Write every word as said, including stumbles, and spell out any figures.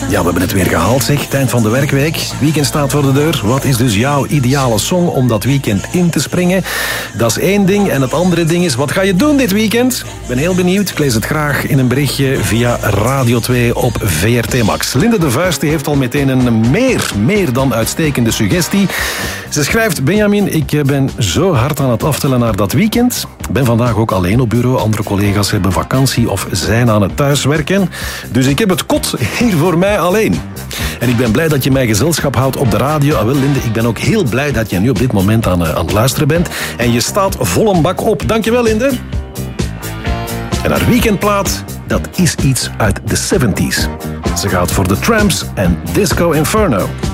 Ja, we hebben het weer gehaald, zeg. Het eind van de werkweek. Weekend staat voor de deur. Wat is dus jouw ideale song om dat weekend in te springen? Dat is één ding. En het andere ding is, wat ga je doen dit weekend? Ik ben heel benieuwd. Ik lees het graag in een berichtje via Radio twee op V R T Max. Linde de Vuist die heeft al meteen een meer, meer dan uitstekende suggestie. Ze schrijft, Benjamin, ik ben zo hard aan het aftellen naar dat weekend. Ik ben vandaag ook alleen op bureau. Andere collega's hebben vakantie of zijn aan het thuiswerken. Dus ik heb het kot hier voor mij alleen. En ik ben blij dat je mij gezelschap houdt op de radio. Ah, wel, Linde, ik ben ook heel blij dat je nu op dit moment aan, aan het luisteren bent. En je staat vol een bak op. Dankjewel, Linde. En haar weekendplaat, dat is iets uit de zeventies. Ze gaat voor The Tramps en Disco Inferno.